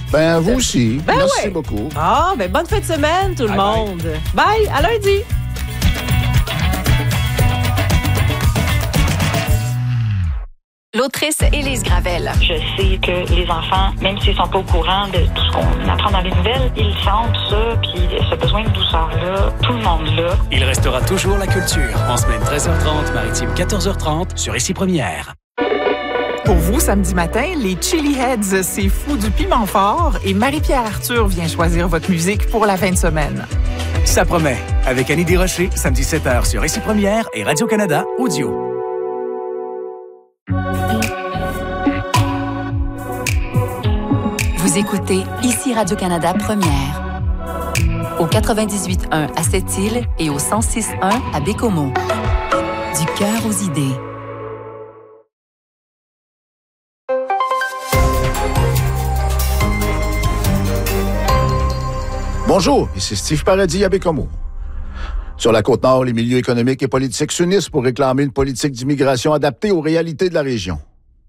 Ben, vous aussi. Ben Merci ouais. beaucoup. Ah, ben bonne fin de semaine, tout le monde. Bye, à lundi. L'autrice Élise Gravel. Je sais que les enfants, même s'ils sont pas au courant de tout ce qu'on apprend dans les nouvelles, ils sentent ça, puis ce besoin de douceur-là, tout le monde là. Il restera toujours la culture. En semaine 13h30, maritime 14h30, sur Ici Première. Pour vous, samedi matin, les Chili Heads, c'est fou du piment fort et Marie-Pierre Arthur vient choisir votre musique pour la fin de semaine. Ça promet. Avec Annie Desrochers, samedi 7h sur Ici Première et Radio-Canada Audio. Vous écoutez Ici Radio-Canada Première. Au 98.1 à Sept-Îles et au 106.1 à Bécomo. Du cœur aux idées. Bonjour, ici Steve Paradis à Bécomo. Sur la Côte-Nord, les milieux économiques et politiques s'unissent pour réclamer une politique d'immigration adaptée aux réalités de la région.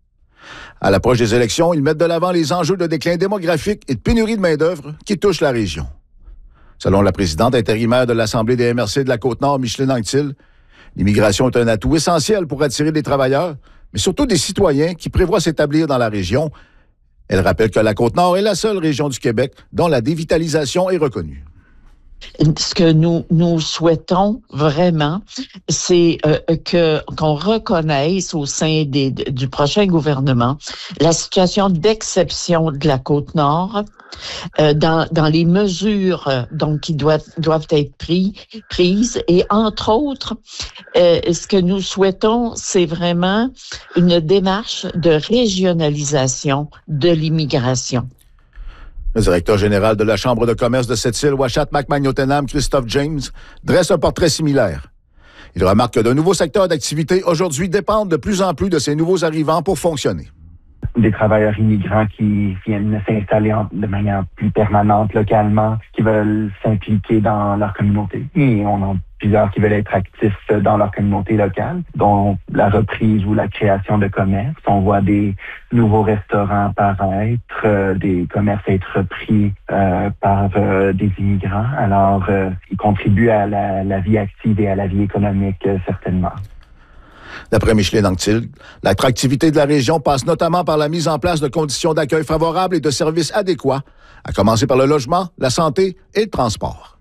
À l'approche des élections, ils mettent de l'avant les enjeux de déclin démographique et de pénurie de main-d'œuvre qui touchent la région. Selon la présidente intérimaire de l'Assemblée des MRC de la Côte-Nord, Micheline Anctil, l'immigration est un atout essentiel pour attirer des travailleurs, mais surtout des citoyens qui prévoient s'établir dans la région. Elle rappelle que la Côte-Nord est la seule région du Québec dont la dévitalisation est reconnue. Ce que nous souhaitons vraiment, c'est qu'on reconnaisse au sein du prochain gouvernement la situation d'exception de la Côte-Nord dans les mesures donc qui doivent être prises. Et entre autres, ce que nous souhaitons, c'est vraiment une démarche de régionalisation de l'immigration. Le directeur général de la Chambre de commerce de Sept-Îles, Ouachat-Macmagnotenam, Christophe James, dresse un portrait similaire. Il remarque que de nouveaux secteurs d'activité aujourd'hui dépendent de plus en plus de ces nouveaux arrivants pour fonctionner. Des travailleurs immigrants qui viennent s'installer de manière plus permanente localement, qui veulent s'impliquer dans leur communauté. Et on a plusieurs qui veulent être actifs dans leur communauté locale, dont la reprise ou la création de commerces. On voit des nouveaux restaurants apparaître, des commerces être repris par des immigrants. Alors, ils contribuent à la vie active et à la vie économique, certainement. D'après Micheline Anctil, l'attractivité de la région passe notamment par la mise en place de conditions d'accueil favorables et de services adéquats, à commencer par le logement, la santé et le transport.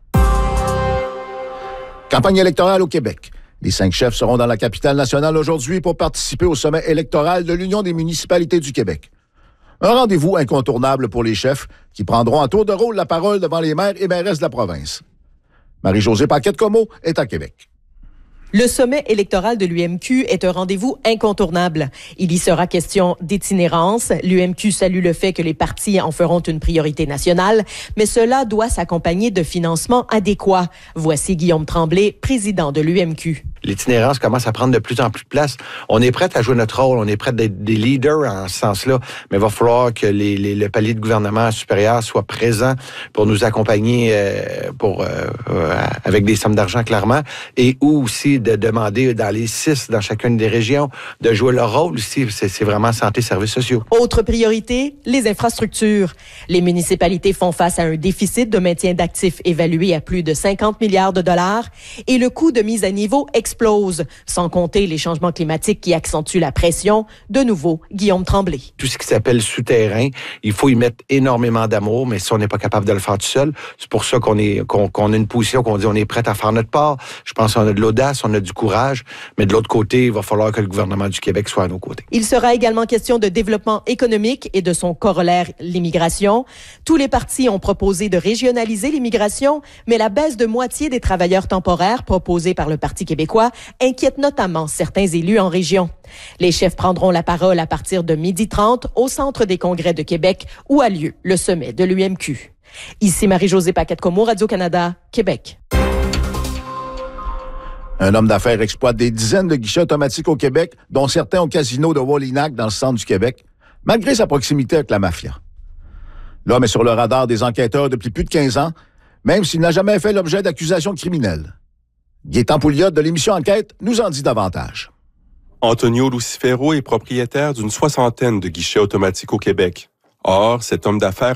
Campagne électorale au Québec. Les 5 chefs seront dans la capitale nationale aujourd'hui pour participer au sommet électoral de l'Union des municipalités du Québec. Un rendez-vous incontournable pour les chefs qui prendront à tour de rôle la parole devant les maires et mairesses de la province. Marie-Josée Paquette-Comeau est à Québec. Le sommet électoral de l'UMQ est un rendez-vous incontournable. Il y sera question d'itinérance. L'UMQ salue le fait que les partis en feront une priorité nationale, mais cela doit s'accompagner de financements adéquats. Voici Guillaume Tremblay, président de l'UMQ. L'itinérance commence à prendre de plus en plus de place. On est prêt à jouer notre rôle, on est prêt d'être des leaders en ce sens-là, mais il va falloir que le palier de gouvernement supérieur soit présent pour nous accompagner avec des sommes d'argent, clairement, et aussi de demander dans les 6, dans chacune des régions, de jouer leur rôle aussi. C'est vraiment santé, services sociaux. Autre priorité, les infrastructures. Les municipalités font face à un déficit de maintien d'actifs évalué à plus de 50 milliards de dollars et le coût de mise à niveau explose, sans compter les changements climatiques qui accentuent la pression. De nouveau, Guillaume Tremblay. Tout ce qui s'appelle souterrain, il faut y mettre énormément d'amour, mais si on n'est pas capable de le faire tout seul, c'est pour ça qu'on a une position qu'on dit on est prêt à faire notre part. Je pense qu'on a de l'audace, on a du courage, mais de l'autre côté, il va falloir que le gouvernement du Québec soit à nos côtés. Il sera également question de développement économique et de son corollaire, l'immigration. Tous les partis ont proposé de régionaliser l'immigration, mais la baisse de moitié des travailleurs temporaires proposée par le Parti québécois inquiète notamment certains élus en région. Les chefs prendront la parole à partir de 12h30 au Centre des congrès de Québec où a lieu le sommet de l'UMQ. Ici Marie-Josée Paquette-Comeau, Radio-Canada, Québec. Un homme d'affaires exploite des dizaines de guichets automatiques au Québec, dont certains au casino de Wallinac dans le centre du Québec, malgré sa proximité avec la mafia. L'homme est sur le radar des enquêteurs depuis plus de 15 ans, même s'il n'a jamais fait l'objet d'accusations criminelles. Gaétan Pouliot de l'émission Enquête nous en dit davantage. Antonio Lucifero est propriétaire d'une 60aine de guichets automatiques au Québec. Or, cet homme d'affaires